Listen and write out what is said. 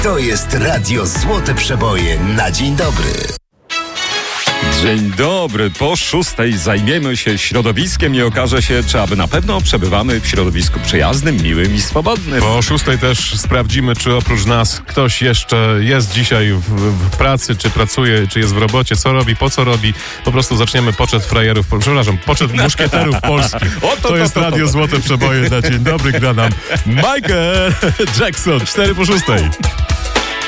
To jest Radio Złote Przeboje na dzień dobry. Dzień dobry. Po 6 zajmiemy się środowiskiem i okaże się, czy aby na pewno przebywamy w środowisku przyjaznym, miłym i swobodnym. Po 6 też sprawdzimy, czy oprócz nas ktoś jeszcze jest dzisiaj w pracy, czy pracuje, czy jest w robocie, co robi, po co robi. Po prostu zaczniemy poczet frajerów, poczet muszkieterów polskich. To jest Radio Złote Przeboje na dzień dobry. Gra nam Michael Jackson, 4 po 6.